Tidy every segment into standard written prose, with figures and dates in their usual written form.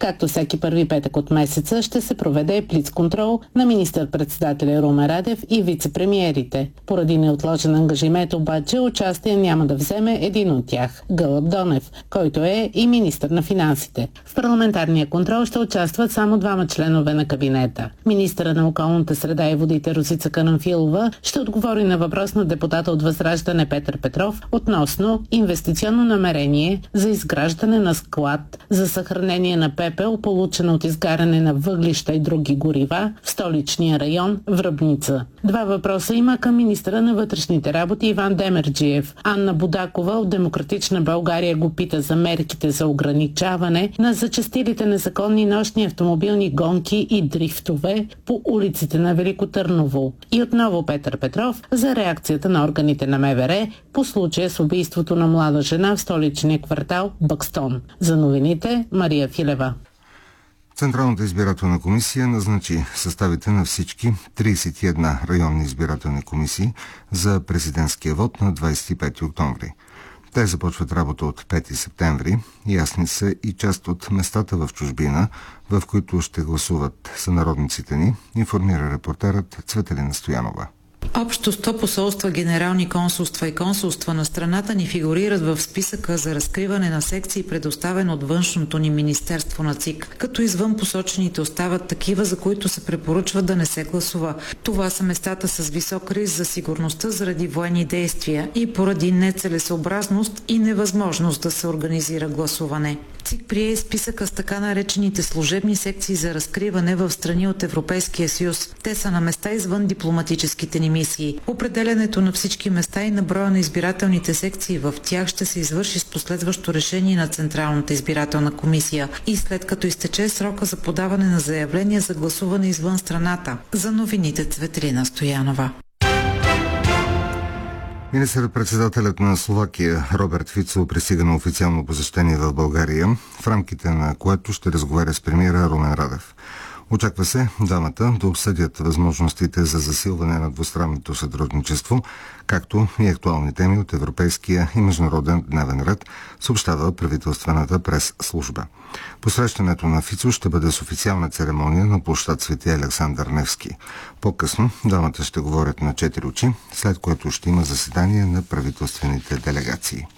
Както всеки първи петък от месеца ще се проведе блицконтрол на министър-председателя Румен Радев и вице-премиерите. Поради неотложен ангажимент обаче участие няма да вземе един от тях – Гълъб Донев, който е и министър на финансите. В парламентарния контрол ще участват само двама членове на кабинета. Министъра на околната среда и водите Росица Карамфилова ще отговори на въпрос на депутата от Възраждане Петър Петров относно инвестиционно намерение за изграждане на склад за съхранение на пепел, получен от изгаряне на въглища и други горива в столичния район Връбница. Два въпроса има към министъра на вътрешните работи Иван Демерджиев. Анна Будакова от Демократична България го пита за мерките за ограничаване на зачестилите незаконни нощни автомобилни гонки и дрифтове по улиците на Велико Търново. И отново Петър Петров за реакцията на органите на МВР по случая с убийството на млада жена в столичния квартал Бъкстон. За новините Мария Филева. Централната избирателна комисия назначи съставите на всички 31 районни избирателни комисии за президентския вод на 25 октомври. Те започват работа от 5 септември. Ясни са и част от местата в чужбина, в които ще гласуват сънародниците ни, информира репортерът Цветелина Стоянова. Общо 100 посолства, генерални консулства и консулства на страната ни фигурират в списъка за разкриване на секции, предоставен от външното ни министерство на ЦИК, като извън посочените остават такива, за които се препоръчва да не се гласува. Това са местата с висок риск за сигурността заради военни действия и поради нецелесъобразност и невъзможност да се организира гласуване. ЦИК прие списъка с така наречените служебни секции за разкриване в страни от Европейския съюз. Те са на места извън дипломатическите ни мисии. Определянето на всички места и на броя на избирателните секции в тях ще се извърши с последващо решение на Централната избирателна комисия и след като изтече срока за подаване на заявления за гласуване извън страната. За новините Цветелина Стоянова. Министър-председателят на Словакия Роберт Фицо пристига на официално посещение в България, в рамките на което ще разговаря с премиера Румен Радев. Очаква се двамата да обсъдят възможностите за засилване на двустранното сътрудничество, както и актуални теми от европейския и международен дневен ред, съобщава правителствената прес-служба. Посрещането на Фицо ще бъде с официална церемония на площад Свети Александър Невски. По-късно двамата ще говорят на 4 очи, след което ще има заседание на правителствените делегации.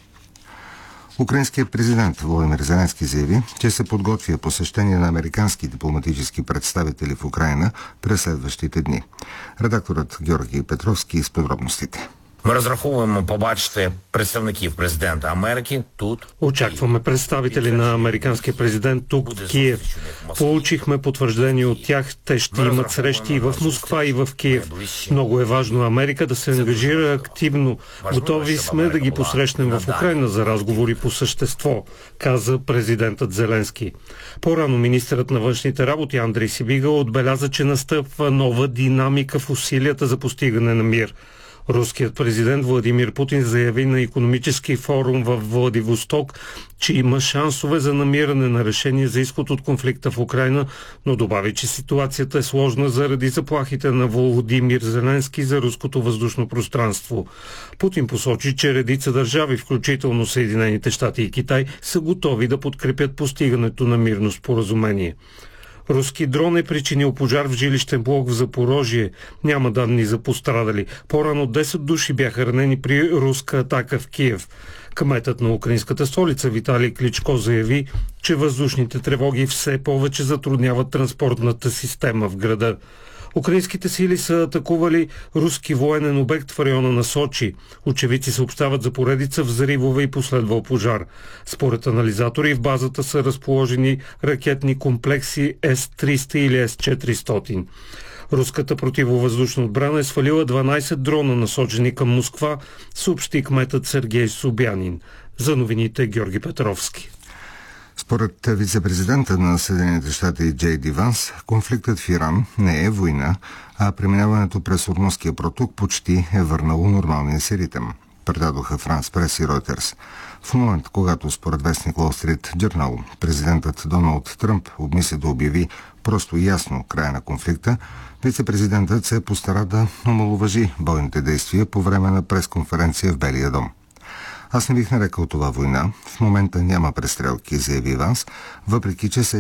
Украинският президент Володимир Зеленски заяви, че се подготвя посещение на американски дипломатически представители в Украйна през следващите дни. Редакторът Георги Петровски с подробностите. Ми розраховуємо побачити представників президента Америки тут. Очакваме представители на американския президент тук в Киев. Получихме потвърждение от тях. Те ще имат срещи и в Москва, и в Киев. Много е важно Америка да се ангажира активно. Готови сме да ги посрещнем в Украйна за разговори по същество, каза президентът Зеленски. По-рано министърът на външните работи Андрей Сибига отбеляза, че настъпва нова динамика в усилията за постигане на мир. Руският президент Владимир Путин заяви на икономически форум в Владивосток, че има шансове за намиране на решение за изход от конфликта в Украйна, но добави, че ситуацията е сложна заради заплахите на Володимир Зеленски за руското въздушно пространство. Путин посочи, че редица държави, включително Съединените щати и Китай, са готови да подкрепят постигането на мирно споразумение. Руски дрон е причинил пожар в жилищен блок в Запорожие. Няма данни за пострадали. По-рано 10 души бяха ранени при руска атака в Киев. Кметът на украинската столица Виталий Кличко заяви, че въздушните тревоги все повече затрудняват транспортната система в града. Украинските сили са атакували руски военен обект в района на Сочи. Очевидци съобщават за поредица взривове и последвал пожар. Според анализатори в базата са разположени ракетни комплекси С-300 или С-400. Руската противовъздушна отбрана е свалила 12 дрона, насочени към Москва, съобщи кметът Сергей Собянин. За новините Георги Петровски. Според вице-президента на Съединените щати Джей Ди Ванс, конфликтът в Иран не е война, а преминаването през Ормузския проток почти е върнало нормалния си ритъм, предадоха Франс Прес и Ройтерс. В момент, когато според вестник Wall Street Journal президентът Доналд Тръмп обмисля да обяви просто и ясно края на конфликта, вице-президентът се постара да омаловажи бойните действия по време на пресконференция в Белия дом. Аз не бих нарекал това война. В момента няма престрелки, заяви Ванс, въпреки че се